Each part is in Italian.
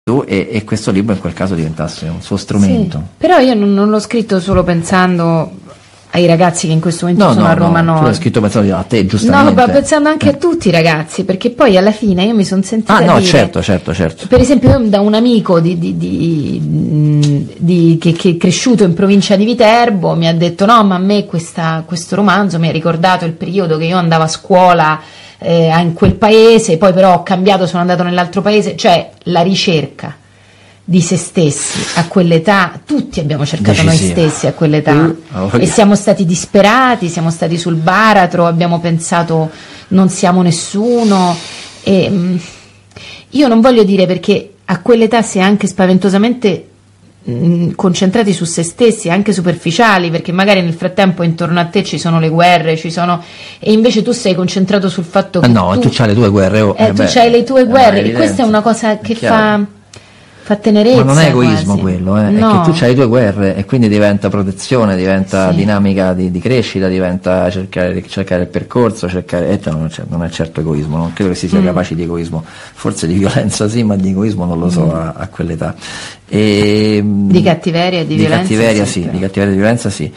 e questo libro in quel caso diventasse un suo strumento. Sì, però io non l'ho scritto solo pensando ai ragazzi che in questo momento sono a Roma Nord. Tu l'hai scritto pensando a te, giustamente. No, ma pensando anche a tutti i ragazzi, perché poi alla fine io mi sono sentita dire, certo. Per esempio, io da un amico che è cresciuto in provincia di Viterbo mi ha detto: no, ma a me questo romanzo mi ha ricordato il periodo che io andavo a scuola in quel paese, poi però ho cambiato, sono andato nell'altro paese. Cioè la ricerca di se stessi a quell'età, tutti abbiamo cercato noi stessi a quell'età, e siamo stati disperati, siamo stati sul baratro, abbiamo pensato non siamo nessuno, e io non voglio dire, perché a quell'età si è anche spaventosamente concentrati su se stessi, anche superficiali, perché magari nel frattempo intorno a te ci sono le guerre, e invece tu sei concentrato sul fatto che tu c'hai le tue guerre, tu c'hai le tue guerre, e questa è una cosa che fa tenerezza. Ma non è egoismo quasi. Quello, no. È che tu c'hai le tue guerre e quindi diventa protezione, diventa dinamica di crescita, diventa cercare il percorso, non è certo egoismo, non credo che si sia capaci di egoismo, forse di violenza sì, ma di egoismo non lo so a quell'età. Di cattiveria e di violenza? Di cattiveria e di violenza sì.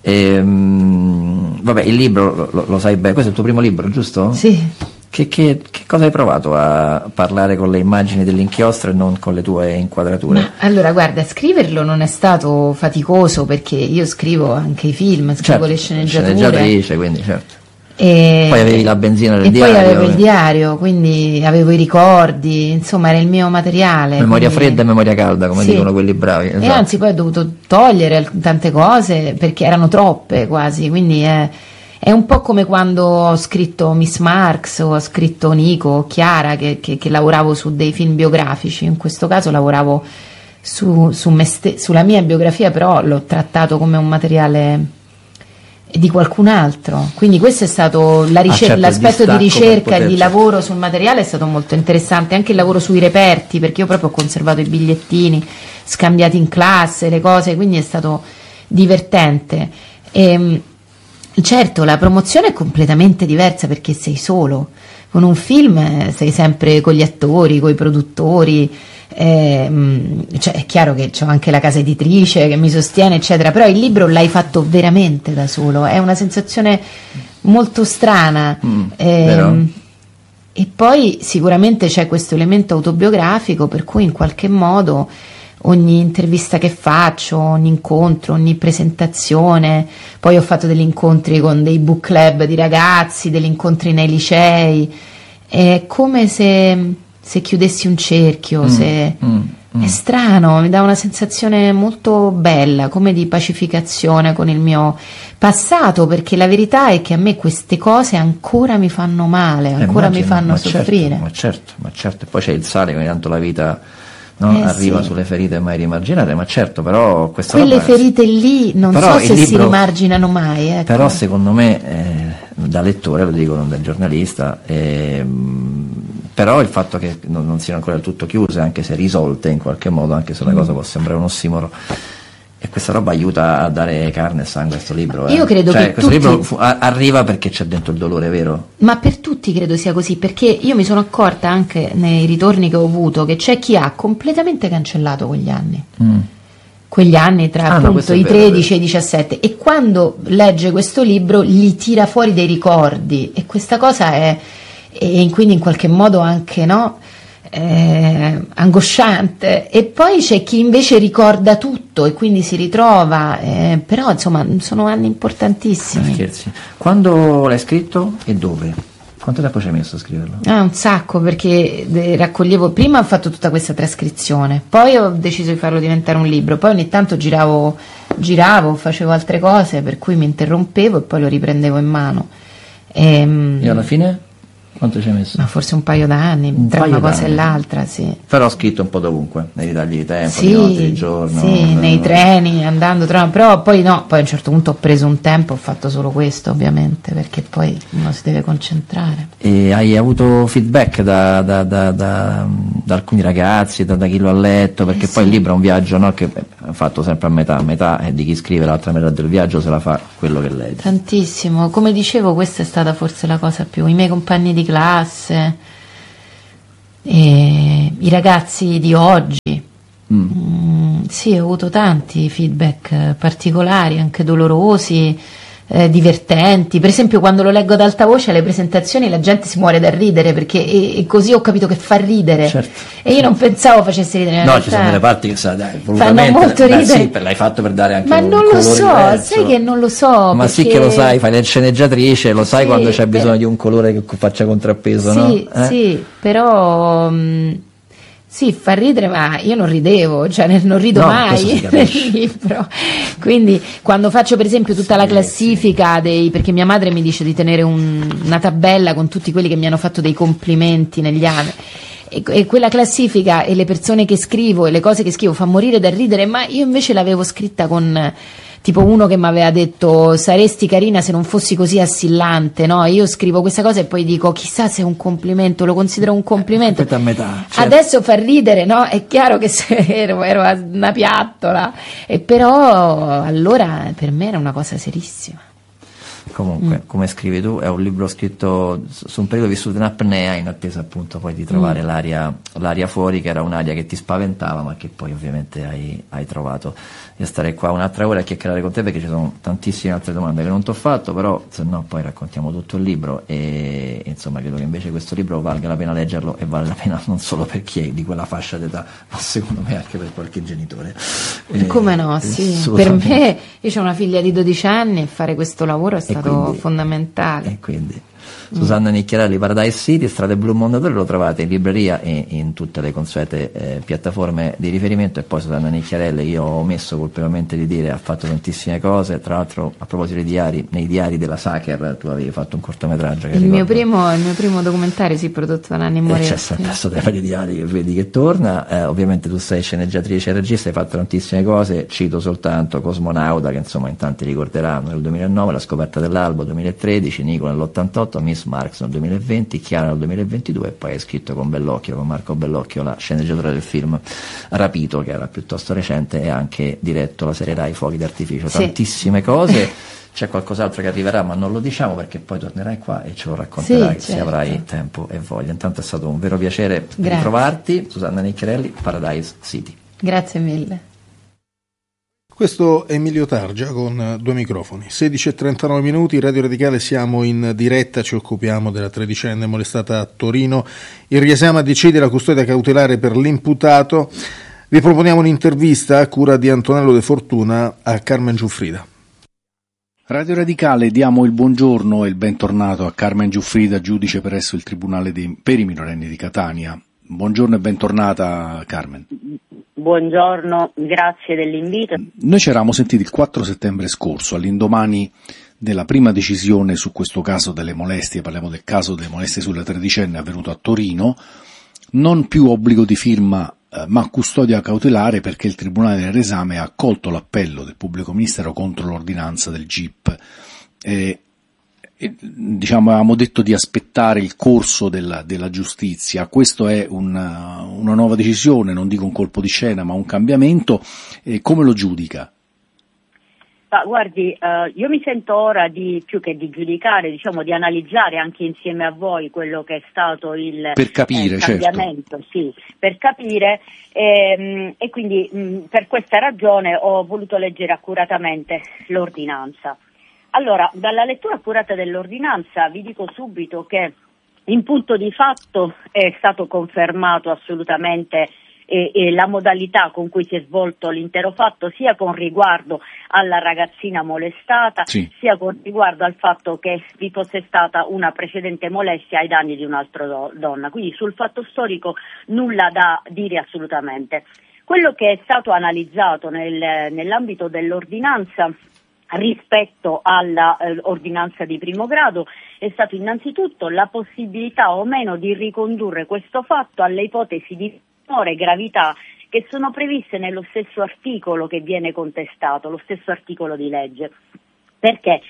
Vabbè, il libro lo sai bene, questo è il tuo primo libro, giusto? Sì. Che cosa hai provato a parlare con le immagini dell'inchiostro e non con le tue inquadrature? Ma allora, guarda, scriverlo non è stato faticoso, perché io scrivo anche i film, scrivo le sceneggiature. Sceneggiatrice, quindi certo. E poi avevi la benzina del diario. E poi avevo il diario, quindi avevo i ricordi, insomma era il mio materiale. Memoria fredda e memoria calda, come dicono quelli bravi. Esatto. E anzi poi ho dovuto togliere tante cose perché erano troppe quasi, quindi è un po' come quando ho scritto Miss Marx o ho scritto Nico o Chiara, che lavoravo su dei film biografici. In questo caso lavoravo sulla mia biografia, però l'ho trattato come un materiale di qualcun altro. Quindi questo è stato l'aspetto di ricerca e di lavoro sul materiale è stato molto interessante, anche il lavoro sui reperti, perché io proprio ho conservato i bigliettini scambiati in classe, le cose, quindi è stato divertente. Certo, la promozione è completamente diversa, perché sei solo. Con un film sei sempre con gli attori, con i produttori, cioè è chiaro che c'ho anche la casa editrice che mi sostiene, eccetera, però il libro l'hai fatto veramente da solo, è una sensazione molto strana. Vero? E poi sicuramente c'è questo elemento autobiografico, per cui in qualche modo ogni intervista che faccio, ogni incontro, ogni presentazione, poi ho fatto degli incontri con dei book club di ragazzi, degli incontri nei licei, è come se chiudessi un cerchio, è strano, mi dà una sensazione molto bella, come di pacificazione con il mio passato, perché la verità è che a me queste cose ancora mi fanno male, ancora mi fanno soffrire. Ma certo, e poi c'è il sale, ogni tanto la vita arriva sulle ferite mai rimarginate, ma certo, però quelle ferite lì non so se si rimarginano mai, ecco. Però secondo me da lettore, lo dico, non da giornalista, però il fatto che non siano ancora del tutto chiuse, anche se risolte in qualche modo, anche se la cosa può sembrare un ossimoro, e questa roba aiuta a dare carne e sangue a questo libro. Io credo che questo libro arriva perché c'è dentro il dolore vero. Ma per tutti credo sia così, perché io mi sono accorta anche nei ritorni che ho avuto che c'è chi ha completamente cancellato quegli anni tra appunto i 13 e i 17, e quando legge questo libro gli tira fuori dei ricordi, e questa cosa è quindi in qualche modo anche angosciante. E poi c'è chi invece ricorda tutto e quindi si ritrova, però insomma sono anni importantissimi. Scherzi. Quando l'hai scritto e dove? Quanto tempo ci hai messo a scriverlo? Un sacco, perché raccoglievo, prima ho fatto tutta questa trascrizione, poi ho deciso di farlo diventare un libro, poi ogni tanto giravo, facevo altre cose, per cui mi interrompevo e poi lo riprendevo in mano. E alla fine? Quanto ci hai messo? Ma forse un paio d'anni, tra una cosa e l'altra, sì. Però ho scritto un po' dovunque, nei ritagli di tempo, di notte, di giorno. Sì, nei treni, andando, però poi no, poi a un certo punto ho preso un tempo, ho fatto solo questo ovviamente, perché poi uno si deve concentrare. E hai avuto feedback da alcuni ragazzi, da chi lo ha letto, perché poi il libro è un viaggio, no, che è fatto sempre a metà è di chi scrive, l'altra metà del viaggio se la fa quello che legge. Tantissimo, come dicevo, questa è stata forse la cosa più, i miei compagni di classe, I ragazzi di oggi, sì, ho avuto tanti feedback particolari, anche dolorosi, divertenti. Per esempio, quando lo leggo ad alta voce alle presentazioni la gente si muore da ridere, perché e così ho capito che fa ridere. Certo, e io non pensavo facesse ridere. No, ci sono delle parti che dai, fanno molto ridere. Sì, l'hai fatto per dare anche ma un non lo so, diverso. sai che non lo so. Ma perché... sì che lo sai, fai le sceneggiatrice, lo sai sì, quando c'è bisogno di un colore che faccia contrappeso, sì, no? Sì, però sì, fa ridere, ma io non ridevo, cioè non rido mai nel libro. Quindi quando faccio per esempio tutta la classifica perché mia madre mi dice di tenere una tabella con tutti quelli che mi hanno fatto dei complimenti negli anni, e quella classifica e le persone che scrivo e le cose che scrivo fa morire da ridere, ma io invece l'avevo scritta con tipo uno che mi aveva detto saresti carina se non fossi così assillante, no? Io scrivo questa cosa e poi dico chissà se è un complimento, lo considero un complimento. A metà, certo. Adesso fa ridere, no? È chiaro che ero una piattola, e però allora per me era una cosa serissima. Comunque, come scrivi tu, è un libro scritto su un periodo vissuto in apnea, in attesa appunto poi di trovare l'aria fuori, che era un'aria che ti spaventava, ma che poi ovviamente hai trovato. Io starei qua un'altra ora a chiacchierare con te, perché ci sono tantissime altre domande che non ti ho fatto, però se no poi raccontiamo tutto il libro, e insomma credo che invece questo libro valga la pena leggerlo, e vale la pena non solo per chi è di quella fascia d'età, ma secondo me anche per qualche genitore. Come no, sì. Per me, io ho una figlia di 12 anni e fare questo lavoro è stato fondamentale. E quindi Susanna Nicchiarelli, Paradise City, Strade Blu Mondadori, lo trovate in libreria e in tutte le consuete piattaforme di riferimento. E poi Susanna Nicchiarelli, io ho omesso colpevolmente di dire, ha fatto tantissime cose. Tra l'altro, a proposito dei diari, nei diari della Sacher tu avevi fatto un cortometraggio che il mio primo documentario, sì, prodotto da Nanni Moretti. C'è sempre questo tema dei diari che vedi che torna. Ovviamente tu sei sceneggiatrice e regista, hai fatto tantissime cose, cito soltanto Cosmonauta, che insomma in tanti ricorderanno, nel 2009, La scoperta dell'albo 2013, Nicola nell'88, Miss Marx nel 2020, Chiara nel 2022, e poi hai scritto con Marco Bellocchio, la sceneggiatura del film Rapito, che era piuttosto recente, e anche diretto la serie Rai Fuochi d'artificio. Sì. Tantissime cose. C'è qualcos'altro che arriverà, ma non lo diciamo perché poi tornerai qua e ce lo racconterai, se avrai tempo e voglia. Intanto è stato un vero piacere ritrovarti. Susanna Nicchiarelli, Paradise City. Grazie mille. Questo è Emilio Targia con due microfoni. 16:39 Radio Radicale, siamo in diretta, ci occupiamo della tredicenne molestata a Torino. Il riesame decide la custodia cautelare per l'imputato. Vi proponiamo un'intervista a cura di Antonello De Fortuna a Carmen Giuffrida. Radio Radicale, diamo il buongiorno e il bentornato a Carmen Giuffrida, giudice presso il Tribunale per i minorenni di Catania. Buongiorno e bentornata, Carmen. Buongiorno, grazie dell'invito. Noi ci eravamo sentiti il 4 settembre scorso, all'indomani della prima decisione su questo caso delle molestie, parliamo del caso delle molestie sulle tredicenne avvenuto a Torino, non più obbligo di firma ma custodia cautelare, perché il Tribunale dell'esame ha accolto l'appello del Pubblico Ministero contro l'ordinanza del GIP. Diciamo, avevamo detto di aspettare il corso della giustizia. Questo è una nuova decisione, non dico un colpo di scena, ma un cambiamento. Come lo giudica? Ma guardi, io mi sento ora più che di giudicare, diciamo di analizzare anche insieme a voi quello che è stato il cambiamento, certo. Sì, per capire, e quindi per questa ragione ho voluto leggere accuratamente l'ordinanza. Allora, dalla lettura accurata dell'ordinanza vi dico subito che in punto di fatto è stato confermato assolutamente la modalità con cui si è svolto l'intero fatto, sia con riguardo alla ragazzina molestata, sì, sia con riguardo al fatto che vi fosse stata una precedente molestia ai danni di un'altra donna. Quindi sul fatto storico nulla da dire assolutamente. Quello che è stato analizzato nell'ambito dell'ordinanza rispetto all'ordinanza di primo grado è stato innanzitutto la possibilità o meno di ricondurre questo fatto alle ipotesi di minore gravità che sono previste nello stesso articolo che viene contestato, lo stesso articolo di legge. Perché?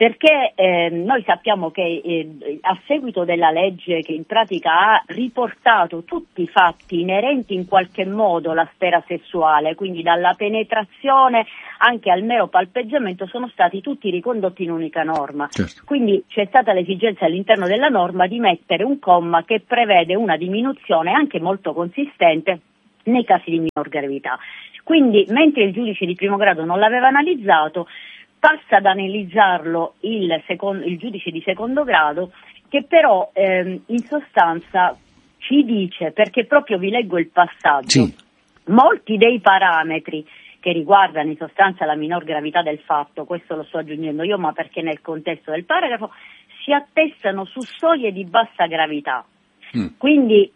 perché noi sappiamo che a seguito della legge che in pratica ha riportato tutti i fatti inerenti in qualche modo alla sfera sessuale, quindi dalla penetrazione anche al mero palpeggiamento, sono stati tutti ricondotti in unica norma. Certo. Quindi c'è stata l'esigenza all'interno della norma di mettere un comma che prevede una diminuzione anche molto consistente nei casi di minor gravità. Quindi, mentre il giudice di primo grado non l'aveva analizzato, passa ad analizzarlo il giudice di secondo grado, che però in sostanza ci dice, perché proprio vi leggo il passaggio, sì. Molti dei parametri che riguardano in sostanza la minor gravità del fatto, questo lo sto aggiungendo io, ma perché nel contesto del paragrafo, si attestano su soglie di bassa gravità. Quindi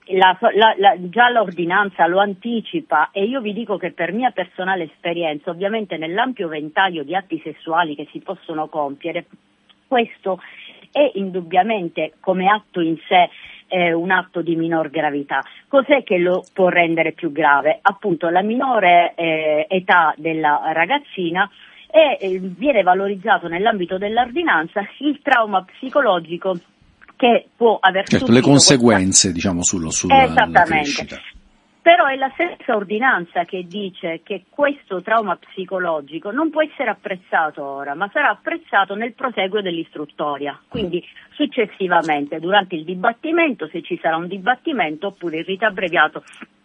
già l'ordinanza lo anticipa, e io vi dico che per mia personale esperienza, ovviamente nell'ampio ventaglio di atti sessuali che si possono compiere, questo è indubbiamente come atto in sé un atto di minor gravità. Cos'è che lo può rendere più grave? Appunto la minore età della ragazzina, e viene valorizzato nell'ambito dell'ordinanza il trauma psicologico che può aver certo, le conseguenze diciamo sulla crescita. Però è la stessa ordinanza che dice che questo trauma psicologico non può essere apprezzato ora, ma sarà apprezzato nel proseguo dell'istruttoria, quindi successivamente durante il dibattimento, se ci sarà un dibattimento, oppure il rito abbreviato.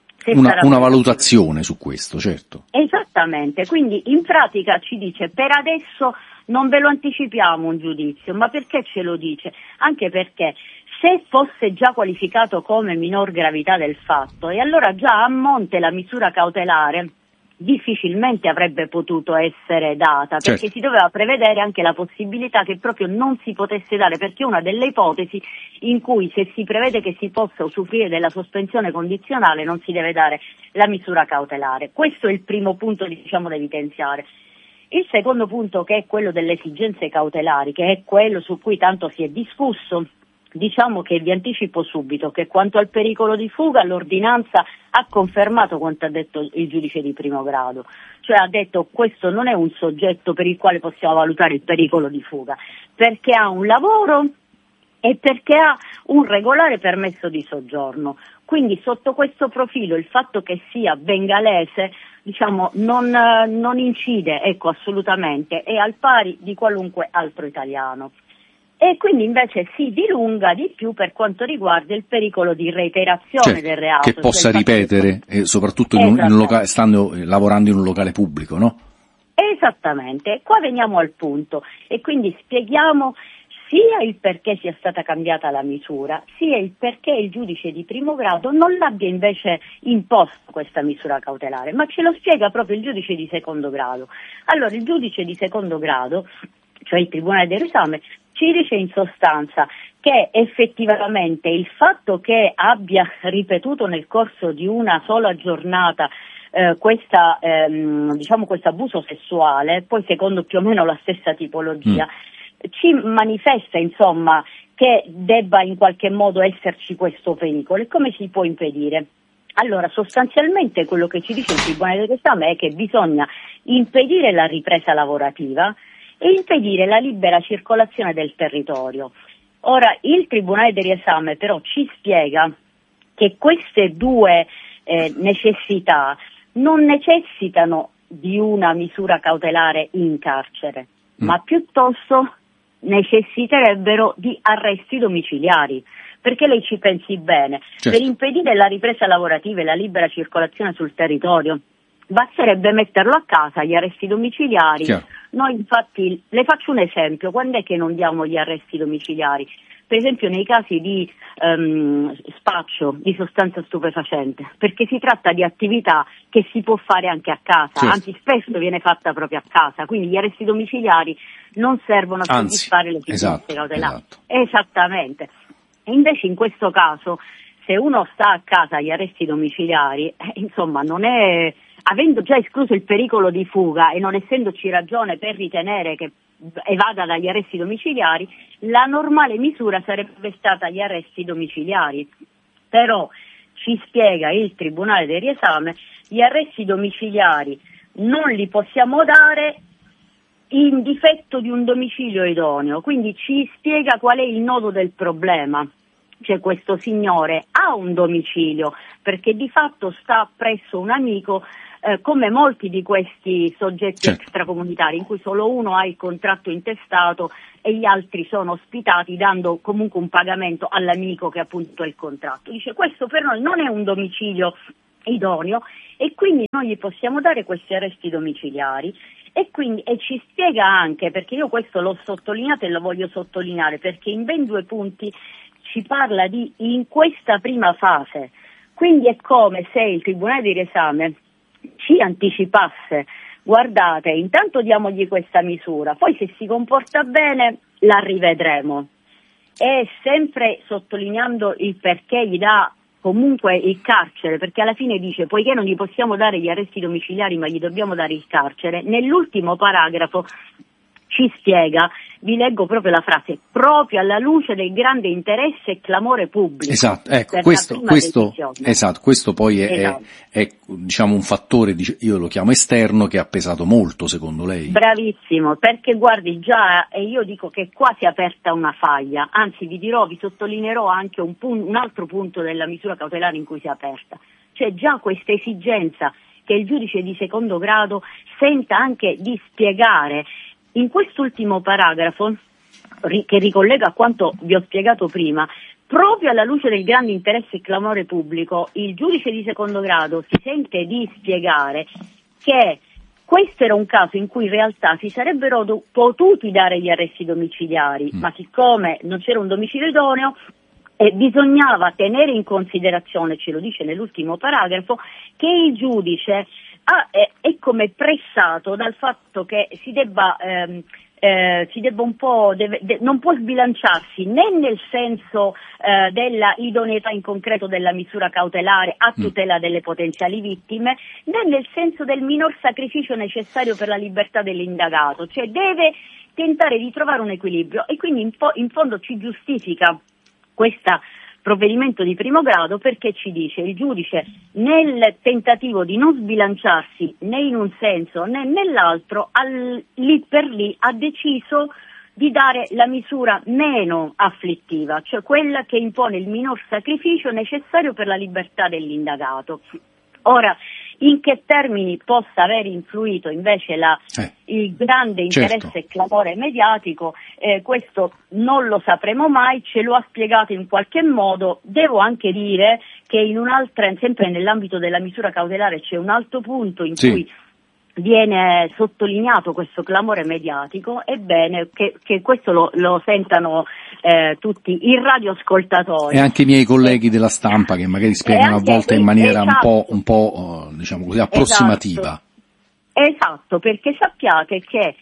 Una valutazione su questo, certo. Esattamente, quindi in pratica ci dice per adesso non ve lo anticipiamo un giudizio, ma perché ce lo dice? Anche perché se fosse già qualificato come minor gravità del fatto, e allora già a monte la misura cautelare difficilmente avrebbe potuto essere data, perché certo. Si doveva prevedere anche la possibilità che proprio non si potesse dare, perché è una delle ipotesi in cui se si prevede che si possa usufruire della sospensione condizionale non si deve dare la misura cautelare. Questo è il primo punto, diciamo, da evidenziare. Il secondo punto, che è quello delle esigenze cautelari, che è quello su cui tanto si è discusso, diciamo che vi anticipo subito che quanto al pericolo di fuga l'ordinanza ha confermato quanto ha detto il giudice di primo grado, cioè ha detto questo non è un soggetto per il quale possiamo valutare il pericolo di fuga, perché ha un lavoro e perché ha un regolare permesso di soggiorno. Quindi sotto questo profilo il fatto che sia bengalese, diciamo, non incide, ecco, assolutamente, è al pari di qualunque altro italiano. E quindi invece si dilunga di più per quanto riguarda il pericolo di reiterazione del reato. Che possa ripetere, soprattutto stando lavorando in un locale pubblico, no? Esattamente, qua veniamo al punto e quindi spieghiamo sia il perché sia stata cambiata la misura, sia il perché il giudice di primo grado non l'abbia invece imposto questa misura cautelare, ma ce lo spiega proprio il giudice di secondo grado. Allora, il giudice di secondo grado, cioè il Tribunale del Riesame, ci dice in sostanza che effettivamente il fatto che abbia ripetuto nel corso di una sola giornata questo abuso sessuale, poi secondo più o meno la stessa tipologia, ci manifesta insomma che debba in qualche modo esserci questo pericolo. E come si può impedire? Allora, sostanzialmente quello che ci dice il Tribunale del Riesame è che bisogna impedire la ripresa lavorativa e impedire la libera circolazione del territorio. Ora, il Tribunale del Riesame però ci spiega che queste due necessità non necessitano di una misura cautelare in carcere, ma piuttosto necessiterebbero di arresti domiciliari. Perché lei ci pensi bene, certo. Per impedire la ripresa lavorativa e la libera circolazione sul territorio basterebbe metterlo a casa, gli arresti domiciliari. Chiaro. Noi infatti, le faccio un esempio, quando è che non diamo gli arresti domiciliari? Per esempio nei casi di spaccio di sostanza stupefacente, perché si tratta di attività che si può fare anche a casa, certo. Anzi spesso viene fatta proprio a casa, quindi gli arresti domiciliari non servono a soddisfare le esigenze cautelari. Esatto. Esattamente. Invece in questo caso, se uno sta a casa gli arresti domiciliari, insomma non è, avendo già escluso il pericolo di fuga e non essendoci ragione per ritenere che evada dagli arresti domiciliari, la normale misura sarebbe stata gli arresti domiciliari. Però ci spiega il Tribunale del Riesame, gli arresti domiciliari non li possiamo dare in difetto di un domicilio idoneo, quindi ci spiega qual è il nodo del problema. Cioè questo signore ha un domicilio perché di fatto sta presso un amico, come molti di questi soggetti extracomunitari, in cui solo uno ha il contratto intestato e gli altri sono ospitati dando comunque un pagamento all'amico che appunto ha il contratto. Dice questo per noi non è un domicilio idoneo e quindi noi gli possiamo dare questi arresti domiciliari. E ci spiega anche, perché io questo l'ho sottolineato e lo voglio sottolineare, perché in ben 2 punti ci parla di in questa prima fase, quindi è come se il Tribunale di riesame ci anticipasse: guardate, intanto diamogli questa misura, poi se si comporta bene la rivedremo, e sempre sottolineando il perché gli dà comunque il carcere, perché alla fine dice poiché non gli possiamo dare gli arresti domiciliari ma gli dobbiamo dare il carcere. Nell'ultimo paragrafo ci spiega, vi leggo proprio la frase: proprio alla luce del grande interesse e clamore pubblico. Esatto, ecco, questo poi è diciamo un fattore, io lo chiamo esterno, che ha pesato molto secondo lei. Bravissimo, perché guardi già, e io dico che qua si è aperta una faglia, anzi vi sottolineerò anche un altro punto della misura cautelare in cui si è aperta, cioè già questa esigenza che il giudice di secondo grado senta anche di spiegare. In quest'ultimo paragrafo, che ricollega a quanto vi ho spiegato prima, proprio alla luce del grande interesse e clamore pubblico, il giudice di secondo grado si sente di spiegare che questo era un caso in cui in realtà si sarebbero potuti dare gli arresti domiciliari, ma siccome non c'era un domicilio idoneo, bisognava tenere in considerazione, ce lo dice nell'ultimo paragrafo, che il giudice è come pressato dal fatto che si debba un po' non può sbilanciarsi né nel senso della idoneità in concreto della misura cautelare a tutela delle potenziali vittime, né nel senso del minor sacrificio necessario per la libertà dell'indagato, cioè deve tentare di trovare un equilibrio, e quindi in fondo ci giustifica questo provvedimento di primo grado, perché ci dice il giudice, nel tentativo di non sbilanciarsi né in un senso né nell'altro, lì per lì ha deciso di dare la misura meno afflittiva, cioè quella che impone il minor sacrificio necessario per la libertà dell'indagato. Ora, in che termini possa aver influito invece il grande interesse e clamore mediatico, questo non lo sapremo mai, ce lo ha spiegato in qualche modo. Devo anche dire che sempre nell'ambito della misura cautelare c'è un altro punto in cui viene sottolineato questo clamore mediatico. Ebbene, che questo lo sentano tutti i radioascoltatori e anche i miei colleghi della stampa, che magari spiegano a volte in maniera un po' diciamo così approssimativa. Esatto, perché sappiate che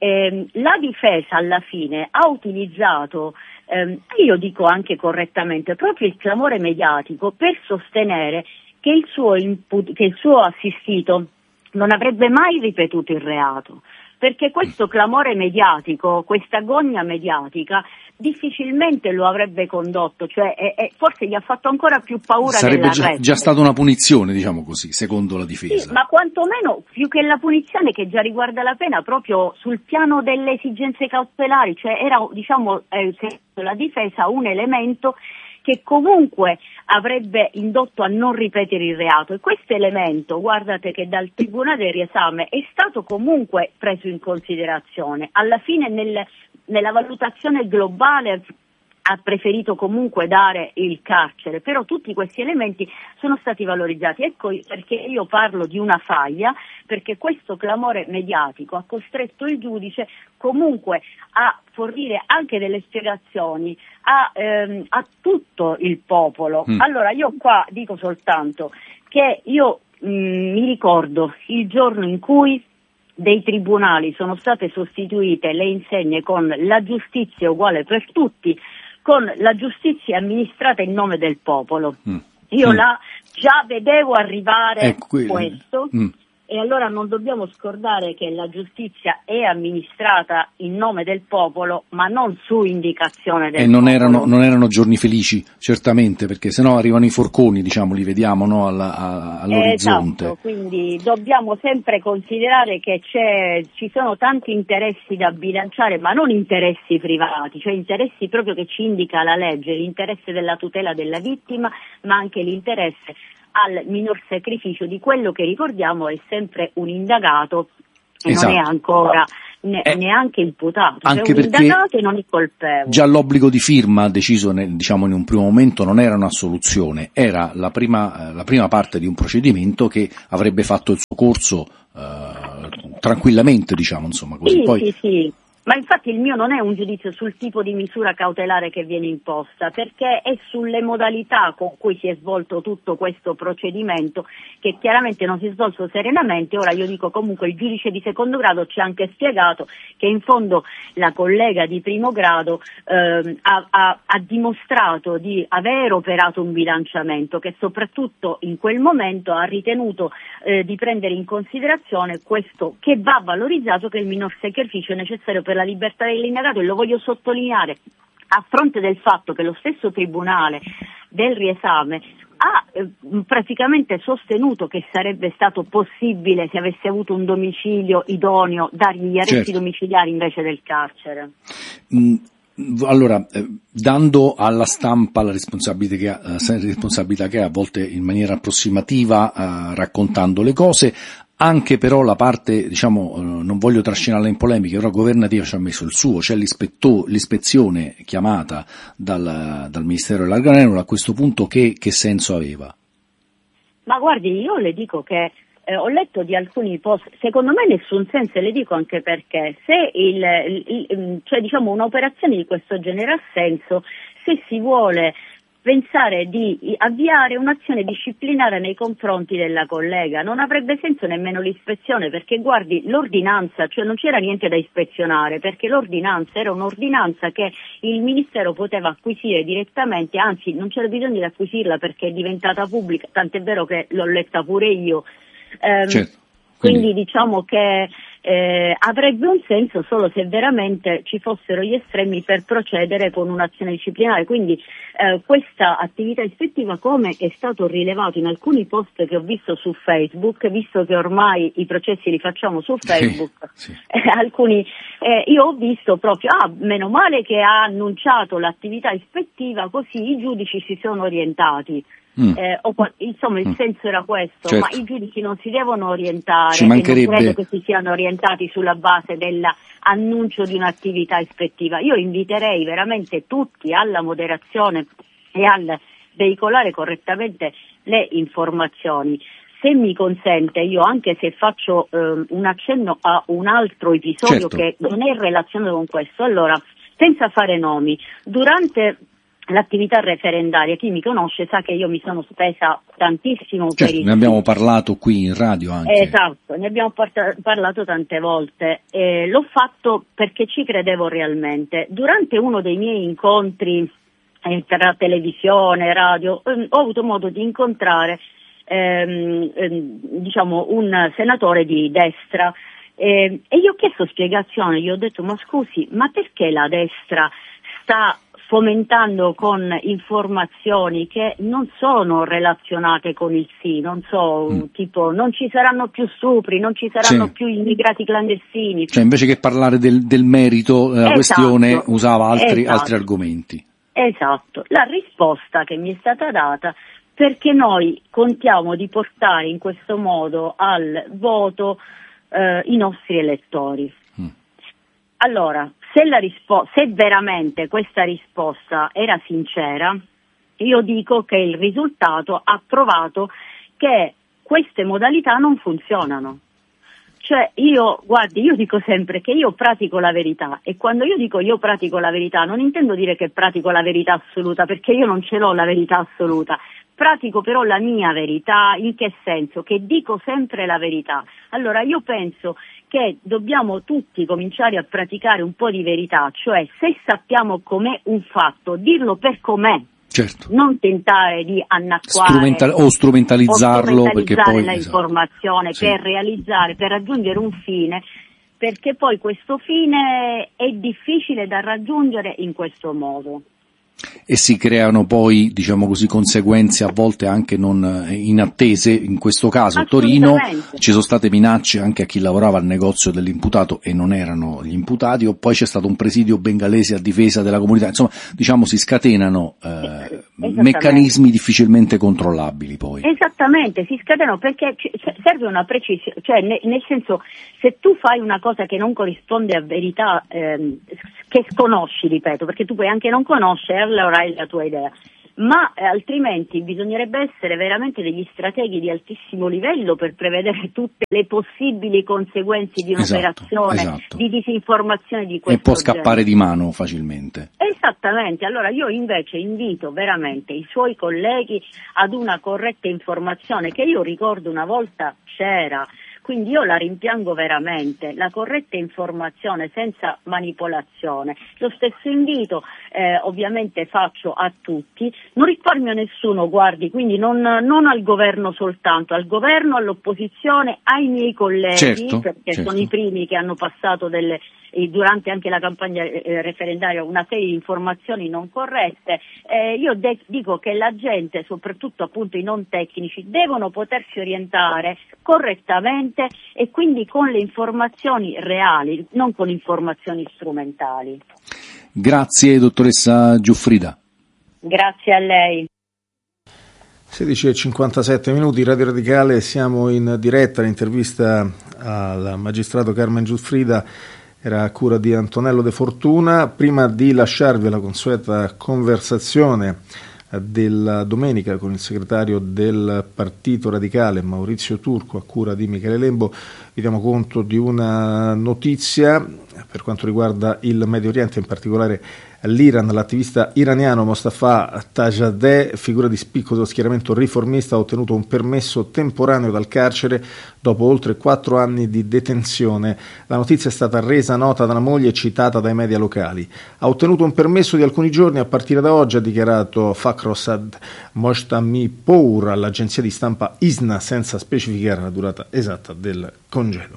la difesa alla fine ha utilizzato, io dico anche correttamente, proprio il clamore mediatico per sostenere che il suo assistito non avrebbe mai ripetuto il reato, perché questo clamore mediatico, questa gogna mediatica difficilmente lo avrebbe condotto, cioè forse gli ha fatto ancora più paura dell'arresto. Sarebbe già stata una punizione, diciamo così, secondo la difesa. Sì, ma quantomeno più che la punizione, che già riguarda la pena, proprio sul piano delle esigenze cautelari, cioè era, diciamo, secondo la difesa, un elemento che comunque avrebbe indotto a non ripetere il reato, e questo elemento, guardate che dal Tribunale del riesame è stato comunque preso in considerazione. Alla fine nella valutazione globale ha preferito comunque dare il carcere, però tutti questi elementi sono stati valorizzati. Ecco perché io parlo di una faglia, perché questo clamore mediatico ha costretto il giudice comunque a fornire anche delle spiegazioni a tutto il popolo. Allora io qua dico soltanto che io mi ricordo il giorno in cui dei tribunali sono state sostituite le insegne con la giustizia uguale per tutti, con la giustizia amministrata in nome del popolo. Io là già vedevo arrivare questo, E allora non dobbiamo scordare che la giustizia è amministrata in nome del popolo, ma non su indicazione del popolo. E non erano giorni felici, certamente, perché sennò arrivano i forconi, diciamo, li vediamo, no, all'orizzonte. Esatto, quindi dobbiamo sempre considerare che ci sono tanti interessi da bilanciare, ma non interessi privati, cioè interessi proprio che ci indica la legge, l'interesse della tutela della vittima, ma anche l'interesse al minor sacrificio di quello che, ricordiamo, è sempre un indagato e non è ancora neanche imputato, anche cioè un indagato e non è colpevole. Già l'obbligo di firma deciso diciamo in un primo momento non era una soluzione, era la prima parte di un procedimento che avrebbe fatto il suo corso tranquillamente, diciamo, insomma, così. Sì. Ma infatti il mio non è un giudizio sul tipo di misura cautelare che viene imposta, perché è sulle modalità con cui si è svolto tutto questo procedimento, che chiaramente non si è svolto serenamente. Ora io dico, comunque il giudice di secondo grado ci ha anche spiegato che in fondo la collega di primo grado ha dimostrato di aver operato un bilanciamento, che soprattutto in quel momento ha ritenuto di prendere in considerazione questo, che va valorizzato, che è il minor sacrificio necessario per la libertà dell'indagato, e lo voglio sottolineare a fronte del fatto che lo stesso tribunale del riesame ha praticamente sostenuto che sarebbe stato possibile, se avesse avuto un domicilio idoneo, dargli gli arresti domiciliari invece del carcere. Allora, dando alla stampa la responsabilità che ha, a volte in maniera approssimativa, raccontando le cose, anche però la parte, diciamo, non voglio trascinarla in polemiche, però governativa ci ha messo il suo, c'è l'ispezione chiamata dal Ministero dell'Agricoltura. A questo punto che senso aveva? Ma guardi, io le dico che ho letto di alcuni post, secondo me nessun senso, e le dico anche perché, se cioè diciamo un'operazione di questo genere ha senso se si vuole pensare di avviare un'azione disciplinare nei confronti della collega. Non avrebbe senso nemmeno l'ispezione, perché guardi, l'ordinanza, cioè non c'era niente da ispezionare, perché l'ordinanza era un'ordinanza che il Ministero poteva acquisire direttamente, anzi non c'era bisogno di acquisirla perché è diventata pubblica, tant'è vero che l'ho letta pure io. Certo. Quindi diciamo che avrebbe un senso solo se veramente ci fossero gli estremi per procedere con un'azione disciplinare. Quindi questa attività ispettiva, come è stato rilevato in alcuni post che ho visto su Facebook, visto che ormai i processi li facciamo su Facebook, sì. Alcuni io ho visto proprio, meno male che ha annunciato l'attività ispettiva, così i giudici si sono orientati. Insomma il senso era questo, certo. Ma i giudici non si devono orientare, ci mancherebbe. Non credo che si siano orientati sulla base dell'annuncio di un'attività ispettiva. Io inviterei veramente tutti alla moderazione e al veicolare correttamente le informazioni. Se mi consente, io anche se faccio un accenno a un altro episodio, certo, che non è relazionato con questo, allora, senza fare nomi, durante l'attività referendaria, chi mi conosce sa che io mi sono spesa tantissimo, certo, per ne abbiamo parlato qui in radio anche. Esatto, ne abbiamo parlato tante volte. L'ho fatto perché ci credevo realmente. Durante uno dei miei incontri tra televisione, radio, ho avuto modo di incontrare diciamo un senatore di destra e gli ho chiesto spiegazioni, gli ho detto: ma scusi, ma perché la destra sta fomentando con informazioni che non sono relazionate con il sì, non so, tipo non ci saranno più stupri, non ci saranno più immigrati clandestini. Cioè invece che parlare del merito della questione usava altri argomenti. Esatto, la risposta che mi è stata data: perché noi contiamo di portare in questo modo al voto i nostri elettori. Allora, se veramente questa risposta era sincera, io dico che il risultato ha provato che queste modalità non funzionano. Cioè io dico sempre che io pratico la verità, e quando io dico io pratico la verità non intendo dire che pratico la verità assoluta, perché io non ce l'ho la verità assoluta. Pratico però la mia verità. In che senso? Che dico sempre la verità. Allora io penso che dobbiamo tutti cominciare a praticare un po' di verità, cioè se sappiamo com'è un fatto, dirlo per com'è. Certo. Non tentare di annacquare o strumentalizzarlo perché poi l'informazione per raggiungere un fine, perché poi questo fine è difficile da raggiungere in questo modo. E si creano poi, diciamo così, conseguenze a volte anche non inattese. In questo caso a Torino ci sono state minacce anche a chi lavorava al negozio dell'imputato e non erano gli imputati, o poi c'è stato un presidio bengalese a difesa della comunità. Insomma, diciamo, si scatenano meccanismi difficilmente controllabili poi. Esattamente, si scatenano perché serve una precisione, cioè nel senso, se tu fai una cosa che non corrisponde a verità, che sconosci, ripeto, perché tu puoi anche non conoscere, allora hai la tua idea, ma altrimenti bisognerebbe essere veramente degli strateghi di altissimo livello per prevedere tutte le possibili conseguenze di un'operazione di disinformazione di questo e può scappare di mano facilmente. Esattamente, allora io invece invito veramente i suoi colleghi ad una corretta informazione, che io ricordo una volta c'era. Quindi io la rimpiango veramente, la corretta informazione senza manipolazione. Lo stesso invito ovviamente faccio a tutti, non risparmio nessuno, guardi, quindi non al governo soltanto, al governo, all'opposizione, ai miei colleghi, perché sono i primi che hanno passato durante anche la campagna referendaria una serie di informazioni non corrette. Io dico che la gente, soprattutto appunto i non tecnici, devono potersi orientare correttamente e quindi con le informazioni reali, non con informazioni strumentali. Grazie dottoressa Giuffrida. Grazie a lei. 16:57 Radio Radicale, siamo in diretta. L'intervista al magistrato Carmen Giuffrida era a cura di Antonello De Fortuna. Prima di lasciarvi la consueta conversazione della domenica con il segretario del Partito Radicale Maurizio Turco a cura di Michele Lembo, vi diamo conto di una notizia per quanto riguarda il Medio Oriente, in particolare l'Iran. L'attivista iraniano Mostafa Tajadeh, figura di spicco dello schieramento riformista, ha ottenuto un permesso temporaneo dal carcere dopo oltre 4 anni di detenzione. La notizia è stata resa nota dalla moglie e citata dai media locali. Ha ottenuto un permesso di alcuni giorni a partire da oggi, ha dichiarato Fakhrosad Mojtamipour all'agenzia di stampa ISNA, senza specificare la durata esatta del congedo.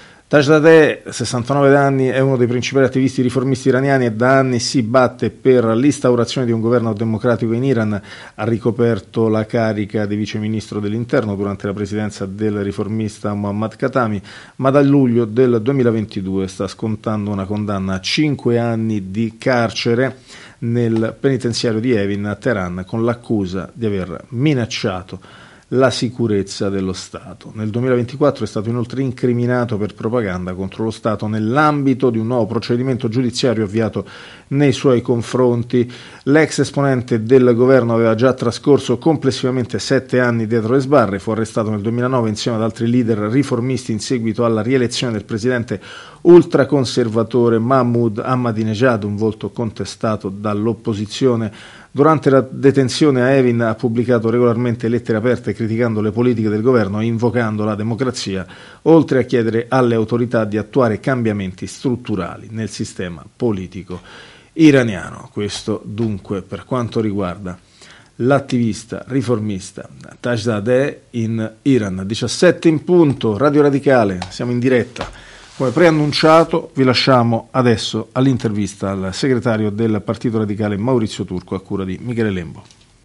Tajadeh, 69 anni, è uno dei principali attivisti riformisti iraniani e da anni si batte per l'instaurazione di un governo democratico in Iran. Ha ricoperto la carica di viceministro dell'interno durante la presidenza del riformista Mohammad Khatami, ma dal luglio del 2022 sta scontando una condanna a 5 anni di carcere nel penitenziario di Evin a Teheran con l'accusa di aver minacciato la sicurezza dello Stato. Nel 2024 è stato inoltre incriminato per propaganda contro lo Stato nell'ambito di un nuovo procedimento giudiziario avviato nei suoi confronti. L'ex esponente del governo aveva già trascorso complessivamente 7 anni dietro le sbarre, fu arrestato nel 2009 insieme ad altri leader riformisti in seguito alla rielezione del presidente ultraconservatore Mahmoud Ahmadinejad, un volto contestato dall'opposizione. Durante la detenzione a Evin ha pubblicato regolarmente lettere aperte criticando le politiche del governo e invocando la democrazia, oltre a chiedere alle autorità di attuare cambiamenti strutturali nel sistema politico iraniano. Questo dunque per quanto riguarda l'attivista riformista Tajadeh in Iran. 17 in punto, Radio Radicale, siamo in diretta. Come preannunciato vi lasciamo adesso all'intervista al segretario del Partito Radicale Maurizio Turco a cura di Michele Lembo.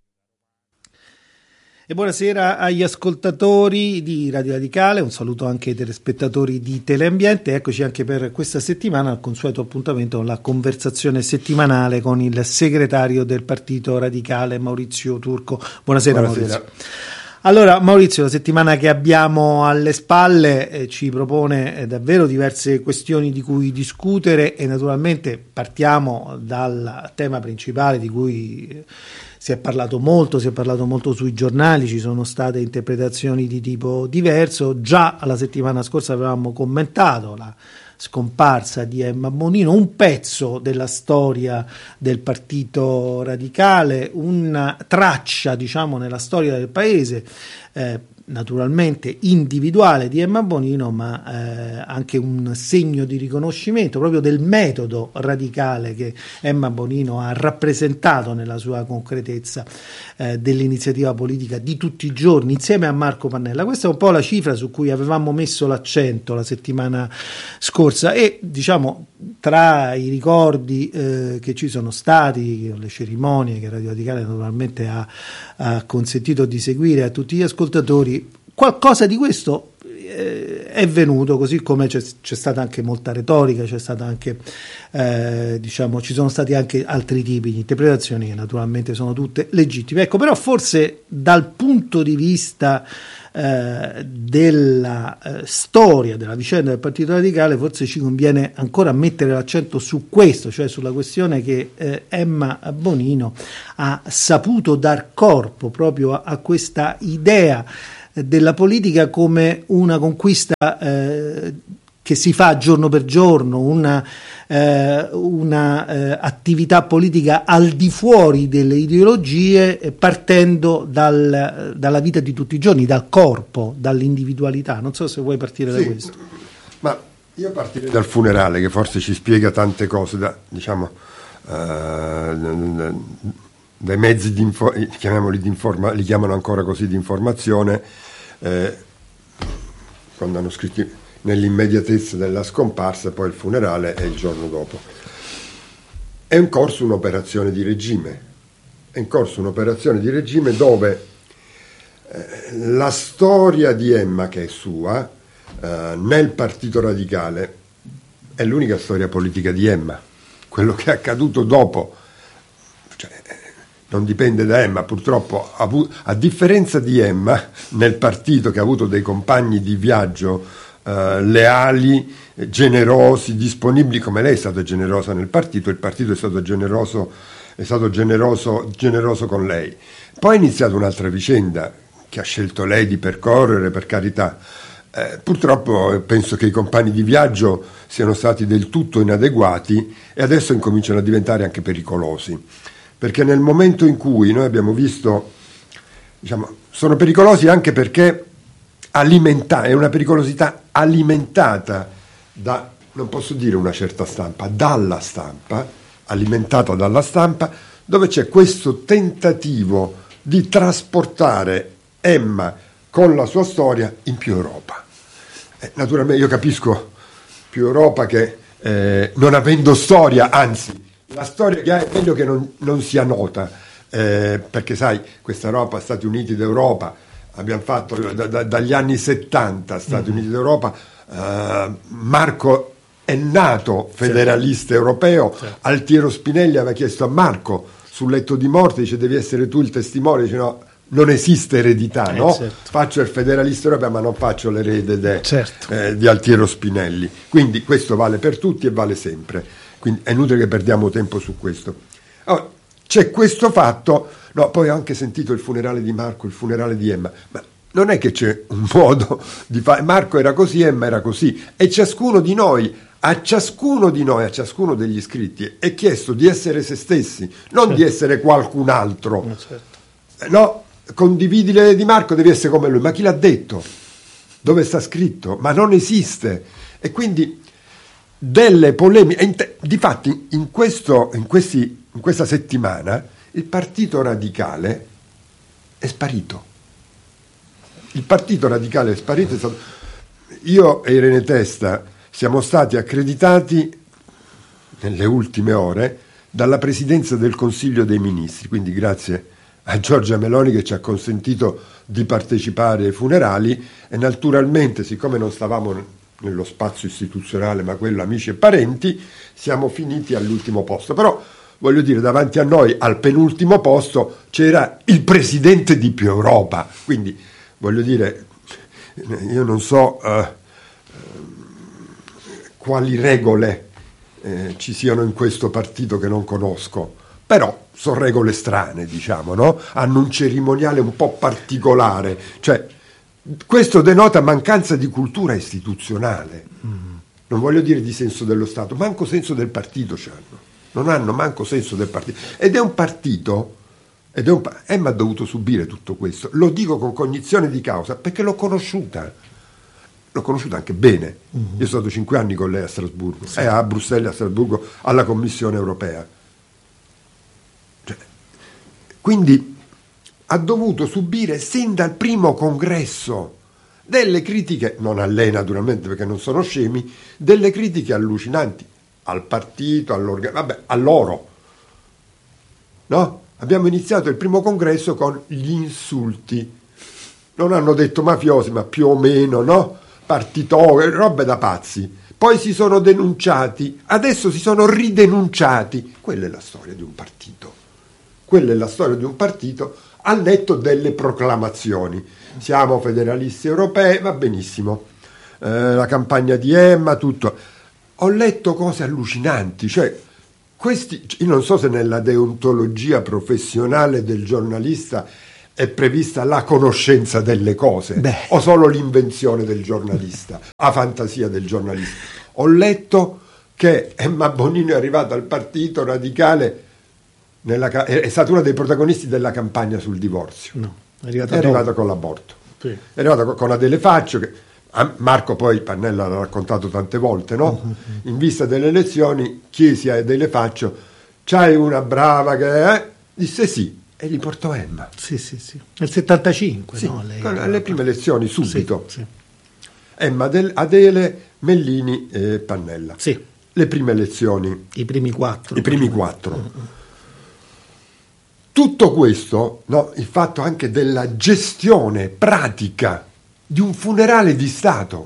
E buonasera agli ascoltatori di Radio Radicale, un saluto anche ai telespettatori di Teleambiente. Eccoci anche per questa settimana al consueto appuntamento con la conversazione settimanale con il segretario del Partito Radicale Maurizio Turco. Buonasera. Maurizio. Allora Maurizio, la settimana che abbiamo alle spalle ci propone davvero diverse questioni di cui discutere e naturalmente partiamo dal tema principale di cui si è parlato molto sui giornali, ci sono state interpretazioni di tipo diverso. Già la settimana scorsa avevamo commentato la scomparsa di Emma Bonino, un pezzo della storia del Partito Radicale, una traccia diciamo nella storia del paese, naturalmente individuale di Emma Bonino, ma anche un segno di riconoscimento proprio del metodo radicale che Emma Bonino ha rappresentato nella sua concretezza dell'iniziativa politica di tutti i giorni insieme a Marco Pannella. Questa è un po' la cifra su cui avevamo messo l'accento la settimana scorsa, e diciamo tra i ricordi che ci sono stati, le cerimonie che Radio Radicale naturalmente ha consentito di seguire a tutti gli ascoltatori, qualcosa di questo è venuto, così come c'è stata anche molta retorica, c'è stata anche ci sono stati anche altri tipi di interpretazioni che naturalmente sono tutte legittime. Ecco, però forse dal punto di vista della storia della vicenda del Partito Radicale, forse ci conviene ancora mettere l'accento su questo, cioè sulla questione che Emma Bonino ha saputo dar corpo proprio a questa idea della politica come una conquista che si fa giorno per giorno, una attività politica al di fuori delle ideologie, partendo dalla vita di tutti i giorni, dal corpo, dall'individualità. Non so se vuoi partire da questo. Ma io partirei dal funerale, che forse ci spiega tante cose, dai mezzi li chiamano ancora così, di informazione, quando hanno scritto nell'immediatezza della scomparsa, poi il funerale e il giorno dopo. È in corso un'operazione di regime, dove la storia di Emma, che è sua, nel Partito Radicale, è l'unica storia politica di Emma. Quello che è accaduto dopo, non dipende da Emma, purtroppo, a differenza di Emma, nel partito, che ha avuto dei compagni di viaggio leali, generosi, disponibili, come lei è stata generosa nel partito, il partito è stato generoso con lei. Poi è iniziata un'altra vicenda che ha scelto lei di percorrere, per carità. Purtroppo penso che i compagni di viaggio siano stati del tutto inadeguati e adesso incominciano a diventare anche pericolosi, perché nel momento in cui noi abbiamo visto, sono pericolosi anche perché è una pericolosità alimentata da, non posso dire una certa stampa, alimentata dalla stampa, dove c'è questo tentativo di trasportare Emma con la sua storia in più Europa. Naturalmente io capisco più Europa che non avendo storia, anzi la storia che ha è meglio che non sia nota, perché sai, questa Europa, Stati Uniti d'Europa, abbiamo fatto dagli anni 70 Stati Uniti d'Europa, Marco è nato federalista europeo, Altiero Spinelli aveva chiesto a Marco sul letto di morte, dice devi essere tu il testimone, dice no, non esiste eredità, no? Certo. Faccio il federalista europeo ma non faccio l'erede di Altiero Spinelli, quindi questo vale per tutti e vale sempre, quindi è inutile che perdiamo tempo su questo. Allora, c'è questo fatto. No, poi ho anche sentito il funerale di Marco, il funerale di Emma, ma non è che c'è un modo di fare. Marco era così, Emma era così, e ciascuno di noi, a ciascuno degli iscritti è chiesto di essere se stessi, non di essere qualcun altro. No, condividi le di Marco, devi essere come lui, ma chi l'ha detto? Dove sta scritto? Ma non esiste. E quindi delle polemiche, difatti in questa settimana il Partito Radicale è sparito. Io e Irene Testa siamo stati accreditati nelle ultime ore dalla Presidenza del Consiglio dei Ministri, quindi grazie a Giorgia Meloni che ci ha consentito di partecipare ai funerali, e naturalmente, siccome non stavamo nello spazio istituzionale ma quello amici e parenti, siamo finiti all'ultimo posto. Però voglio dire, davanti a noi al penultimo posto c'era il presidente di Più Europa, quindi voglio dire, io non so quali regole ci siano in questo partito che non conosco, però sono regole strane, diciamo, no? Hanno un cerimoniale un po' particolare, cioè questo denota mancanza di cultura istituzionale, non voglio dire di senso dello Stato, manco senso del partito c'hanno. Non hanno manco senso del partito, ed è un partito Emma ha dovuto subire tutto questo. Lo dico con cognizione di causa perché l'ho conosciuta anche bene. Io sono stato 5 anni con lei a Strasburgo, a Bruxelles, a Strasburgo, alla Commissione europea. Quindi ha dovuto subire sin dal primo congresso delle critiche, non a lei naturalmente perché non sono scemi, delle critiche allucinanti al partito, a loro. No? Abbiamo iniziato il primo congresso con gli insulti. Non hanno detto mafiosi, ma più o meno, no? Partitoi, robe da pazzi. Poi si sono denunciati, adesso si sono ridenunciati. Quella è la storia di un partito. Quella è la storia di un partito al netto delle proclamazioni. Siamo federalisti europei, va benissimo. La campagna di Emma, tutto. Ho letto cose allucinanti, cioè io non so se nella deontologia professionale del giornalista è prevista la conoscenza delle cose o solo l'invenzione del giornalista, la fantasia del giornalista. Ho letto che Emma Bonino è arrivata al Partito Radicale, è stata una dei protagonisti della campagna sul divorzio. No, è arrivata con l'aborto. Sì. È arrivata con Adele Faccio, che Marco poi Pannella l'ha raccontato tante volte, no? In vista delle elezioni chiesi a Adele Faccio: c'hai una brava che disse sì, e gli portò Emma. Sì. Nel 75, sì, no? Lei alle prime elezioni, subito. Sì. Emma, Adele, Mellini e Pannella. Sì. Le prime elezioni. I primi 4. Tutto questo, no? Il fatto anche della gestione pratica di un funerale di Stato.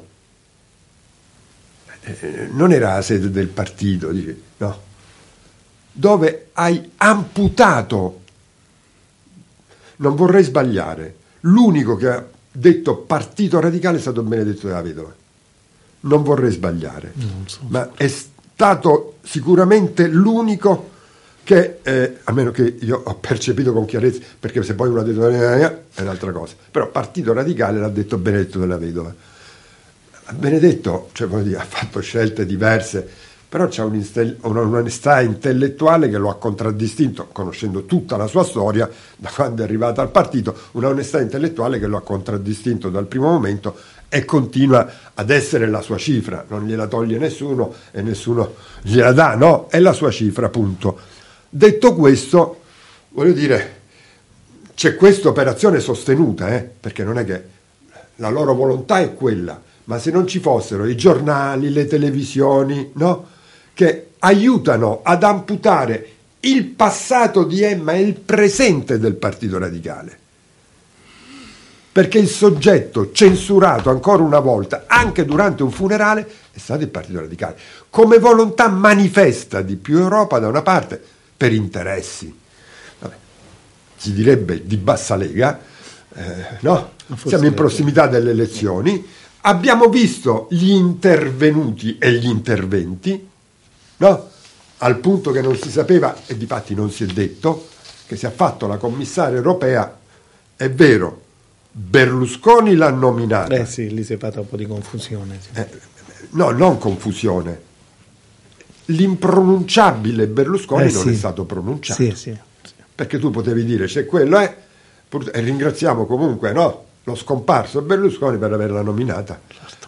Non era la sede del partito, no? Dove hai amputato, non vorrei sbagliare, l'unico che ha detto Partito Radicale è stato Benedetto della Vedova. Non vorrei sbagliare, ma è stato sicuramente l'unico che, almeno che io ho percepito con chiarezza, perché se poi uno ha detto è un'altra cosa, però Partito Radicale l'ha detto Benedetto della Vedova. Benedetto, cioè, ha fatto scelte diverse, però c'è un'onestà intellettuale che lo ha contraddistinto, conoscendo tutta la sua storia, da quando è arrivata al partito, una onestà intellettuale che lo ha contraddistinto dal primo momento e continua ad essere la sua cifra, non gliela toglie nessuno e nessuno gliela dà, no? È la sua cifra, punto. Detto questo, voglio dire, c'è questa operazione sostenuta, perché non è che la loro volontà è quella, ma se non ci fossero i giornali, le televisioni, no? Che aiutano ad amputare il passato di Emma e il presente del Partito Radicale. Perché il soggetto censurato ancora una volta, anche durante un funerale, è stato il Partito Radicale, come volontà manifesta di più Europa da una parte, per interessi, si direbbe di bassa lega, no? Siamo in prossimità delle elezioni, abbiamo visto gli intervenuti e gli interventi, no? Al punto che non si sapeva, e difatti non si è detto, che si è fatto la commissaria europea, è vero, Berlusconi l'ha nominata. Sì, lì si è fatta un po' di confusione. Sì. No, non confusione. L'impronunciabile Berlusconi non è stato pronunciato. Sì. Perché tu potevi dire c'è quello, e ringraziamo comunque, no, lo scomparso Berlusconi per averla nominata,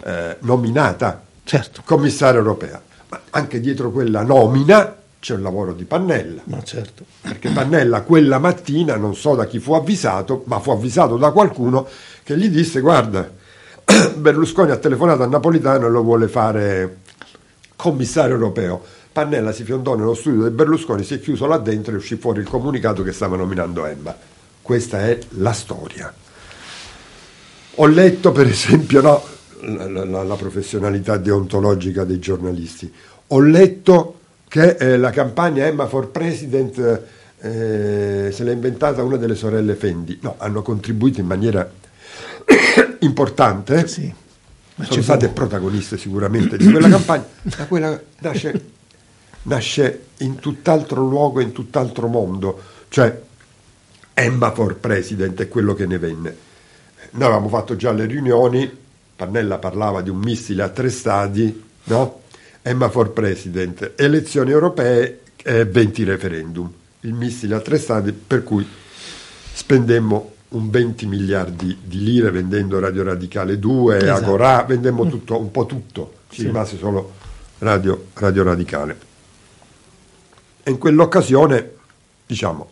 certo, commissaria europea. Ma anche dietro quella nomina c'è un lavoro di Pannella. Ma certo. Perché Pannella quella mattina, non so da chi fu avvisato, ma fu avvisato da qualcuno che gli disse: guarda, Berlusconi ha telefonato a Napolitano e lo vuole fare commissario europeo. Pannella si fiondò nello studio di Berlusconi, si è chiuso là dentro e uscì fuori il comunicato che stava nominando Emma. Questa è la storia. Ho letto per esempio la professionalità deontologica dei giornalisti. Ho letto che la campagna Emma for President se l'ha inventata una delle sorelle Fendi. No, hanno contribuito in maniera importante. Sì. Sono state protagoniste sicuramente di quella campagna, ma quella nasce in tutt'altro luogo, in tutt'altro mondo, cioè Emma for President è quello che ne venne. Noi avevamo fatto già le riunioni, Pannella parlava di un missile a 3 stadi, no? Emma for President, elezioni europee e 20 referendum, il missile a 3 stadi, per cui spendemmo un 20 miliardi di lire vendendo Radio Radicale 2, Agorà, vendemmo tutto, un po' tutto, ci rimase solo Radio Radicale. E in quell'occasione, diciamo,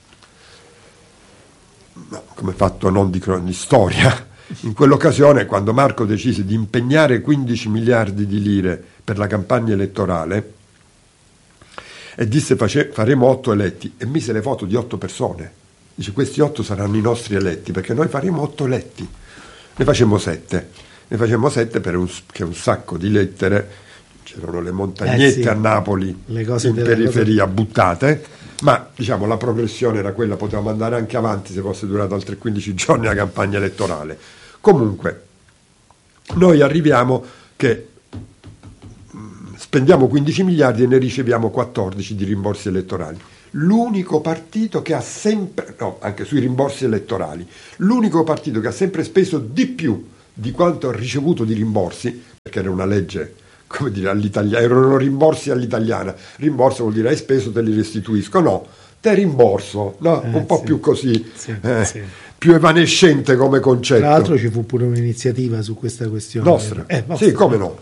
come fatto non di storia, in quell'occasione, quando Marco decise di impegnare 15 miliardi di lire per la campagna elettorale e disse faremo 8 eletti, e mise le foto di 8 persone, dice questi 8 saranno i nostri eletti perché noi faremo 8 eletti, ne facemmo 7 perché un sacco di lettere, c'erano le montagnette a Napoli, le cose in periferia buttate, ma diciamo la progressione era quella, potevamo andare anche avanti se fosse durato altri 15 giorni la campagna elettorale. Comunque noi arriviamo che spendiamo 15 miliardi e ne riceviamo 14 di rimborsi elettorali. L'unico partito che ha sempre, anche sui rimborsi elettorali, l'unico partito che ha sempre speso di più di quanto ha ricevuto di rimborsi, perché era una legge, come dire, all'italiana, erano rimborsi all'italiana, rimborso vuol dire hai speso, te li restituisco, no, te rimborso, no? Un po' più così, più evanescente come concetto. Tra l'altro ci fu pure un'iniziativa su questa questione. Nostra. Sì, come no.